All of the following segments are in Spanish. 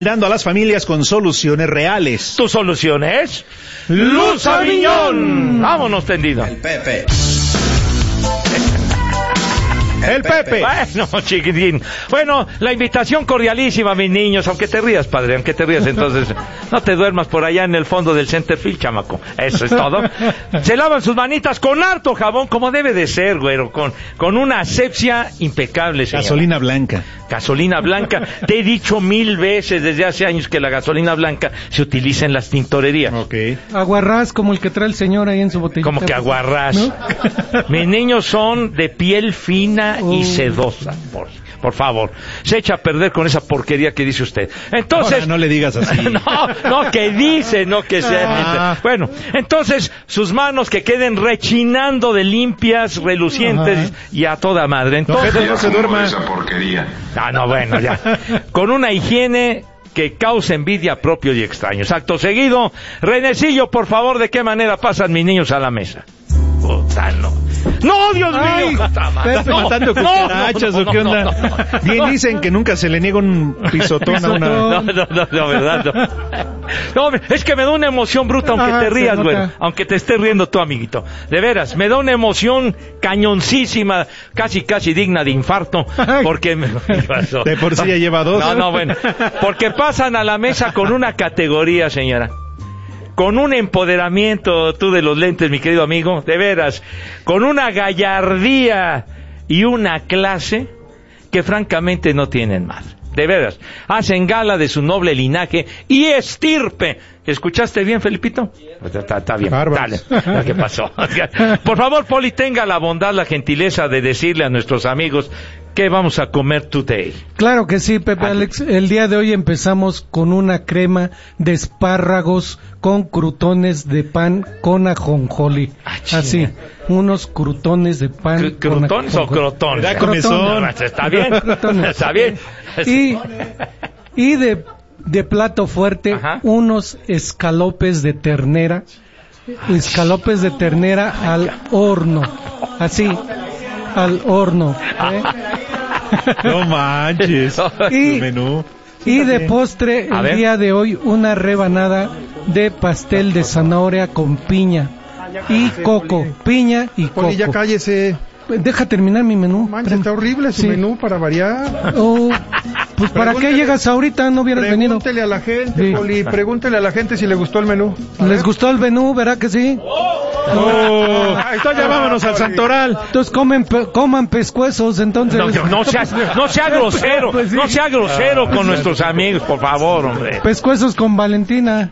Dando a las familias con soluciones reales. ¿Tu solución es? ¡Luz Aviñón! Vámonos, tendido. El Pepe. El Pepe. Bueno, chiquitín. Bueno, la invitación cordialísima, mis niños. Aunque te rías, padre, aunque te rías, entonces no te duermas por allá en el fondo del centerfield, chamaco. Eso es todo. Se lavan sus manitas con harto jabón, como debe de ser, güero. Con una asepsia impecable, señora. Gasolina blanca. Gasolina blanca. Te he dicho 1000 veces desde hace años que la gasolina blanca se utiliza en las tintorerías. Ok. Aguarrás como el que trae el señor ahí en su botellita. Como que aguarrás. ¿No? Mis niños son de piel fina y sedosa, por favor. Se echa a perder con esa porquería que dice usted. Entonces... Ahora, no le digas así. no, que dice, no que sea. Bueno, entonces, sus manos que queden rechinando de limpias, relucientes y a toda madre. Entonces, no se duerma. Esa porquería. no, bueno, ya. Con una higiene que causa envidia a propios y extraños. Acto seguido, Renecillo, por favor, ¿de qué manera pasan mis niños a la mesa? Puta, no. ¡No, Dios mío! Pepe, matando cucarachas o qué onda. Bien dicen que nunca se le niega un pisotón a una... No, verdad, no. No, es que me da una emoción bruta, aunque te rías, güey. Aunque te estés riendo tú, amiguito. De veras, me da una emoción cañoncísima, casi digna de infarto, porque... De por sí ya lleva dos. No, bueno. Porque pasan a la mesa con una categoría, señora. Con un empoderamiento, tú de los lentes, mi querido amigo, de veras, con una gallardía y una clase que francamente no tienen madre. De veras, hacen gala de su noble linaje y estirpe. ¿Escuchaste bien, Felipito? Está bien, dale. ¿Qué pasó? Por favor, Poli, tenga la bondad, la gentileza de decirle a nuestros amigos qué vamos a comer today. Claro que sí, Pepe Alex. El día de hoy empezamos con una crema de espárragos con crutones de pan con ajonjolí. Así, unos crutones de pan. ¿Crutones o crotones? Está bien, está bien. Y de plato fuerte, unos escalopes de ternera. Escalopes de ternera al horno. Así, al horno. No manches. Menú. Y de postre, el día de hoy, una rebanada de pastel de zanahoria con piña y coco. Piña y coco. Oye, ya cállese. Deja terminar mi menú. Mancha, está horrible su menú para variar. Pues ¿para qué llegas ahorita? No hubieras venido. Pregúntele a la gente, Poli, pregúntele a la gente si le gustó el menú. ¿Les gustó el menú? ¿Verá que sí? Entonces ya vámonos al Santoral. Entonces coman pescuezos, entonces. No sea grosero, Pues sí. No sea grosero con nuestros amigos, por favor, hombre. Pescuezos con Valentina.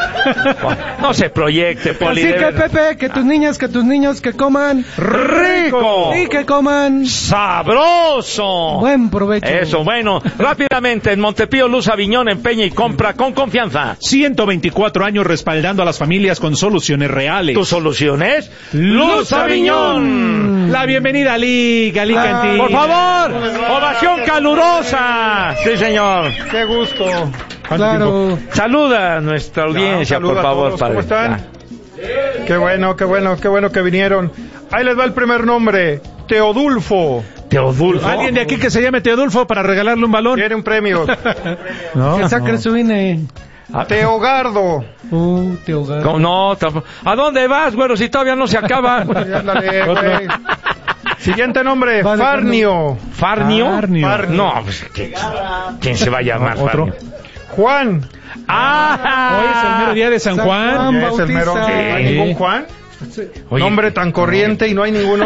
No se proyecte, Poli. Así que, Pepe, que tus niños que coman rico y que coman sabroso. Buen provecho. Eso, bueno, rápidamente, en Montepío, Luz Aviñón empeña y compra con confianza. 124 años respaldando a las familias con soluciones reales. ¿Tu solución es? ¡Luz Aviñón! La bienvenida a Liga Cantín. Por favor, ovación calurosa. Sí, señor. Qué gusto. Claro. Saluda a nuestra audiencia, por favor, padre. ¿Cómo están? Qué bueno que vinieron. Ahí les va el primer nombre, Teodulfo. Teodulfo. Alguien de aquí que se llame Teodulfo para regalarle un balón. Tiene un premio. Que saque su INE. Teogardo. Teogardo. No, ¿a dónde vas, güero, si todavía no se acaba? Ándale, güey. Siguiente nombre, Farnio. ¿Farnio? No, pues, ¿quién se va a llamar Farnio? Juan. Hoy es el mero día de San Juan. Es el mero. ¿No hay ningún Juan? Oye, nombre tan corriente y no hay ninguno.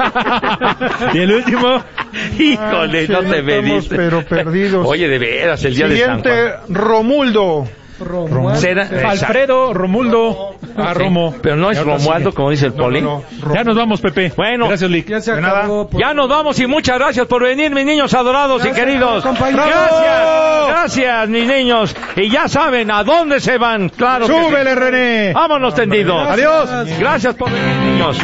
Y el último, híjole, no te me estamos diste. pero perdidos. Oye, de veras, el día de San Juan. Siguiente, Romuldo. Alfredo, Romuldo, Romo. Pero no es Romualdo, como dice el Poli. Ya nos vamos, Pepe. Bueno, gracias, Lick. Ya se acabó. Ya nos vamos y muchas gracias por venir, mis niños adorados y queridos. Gracias, mis niños. Y ya saben a dónde se van. Claro. Súbele, René. Vámonos tendidos. Adiós. Gracias por venir, niños.